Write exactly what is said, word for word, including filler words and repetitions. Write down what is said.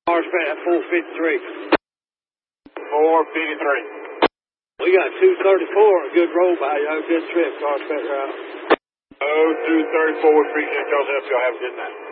Cars back at four fifty-three. four fifty-three. We got two thirty-four and a good roll by y'all. Good trip, cars back route. Oh, two thirty-four. We appreciate y'all's help. Y'all have a good night.